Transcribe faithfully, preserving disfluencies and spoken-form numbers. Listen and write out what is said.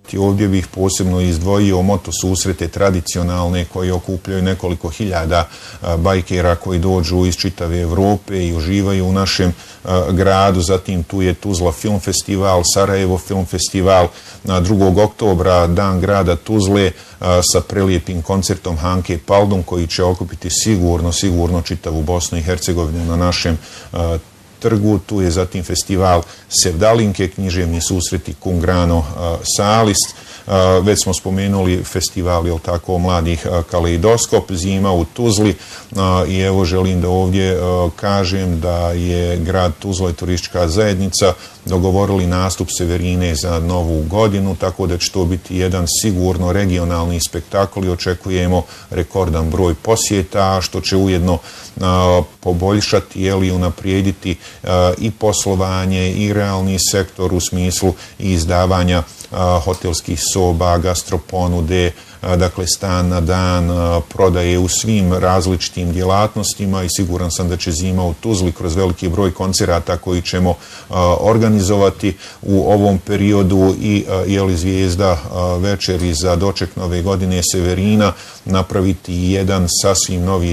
Ovdje bih posebno izdvojio moto susrete tradicionalne koji okupljaju nekoliko hiljada bajkera koji dođu iz čitave Evrope i uživaju u našem gradu. Zatim tu je Tuzla film festival, Sarajevo film festival, drugog oktobra Dan grada Tuzle sa prelijepim koncertom Hanke Paldum koji će okupiti sigurno, sigurno čitavu Bosnu i Hercegovinu na našem trgu. Tu je zatim festival Sevdalinke, književni susreti Kungrano Salist. Već smo spomenuli festival, jel tako, mladih Kaleidoskop, zima u Tuzli i evo želim da ovdje kažem da je grad Tuzla i turistička zajednica dogovorili nastup Severine za novu godinu, tako da će to biti jedan sigurno regionalni spektakl i očekujemo rekordan broj posjeta, što će ujedno poboljšati i unaprijediti i poslovanje i realni sektor u smislu izdavanja hotelskih soba, gastroponude, dakle stan na dan, prodaje u svim različitim djelatnostima i siguran sam da će zima u Tuzli kroz veliki broj koncerata koji ćemo organizovati u ovom periodu i jeli zvijezda večeri za doček nove godine Severina napraviti jedan sasvim novi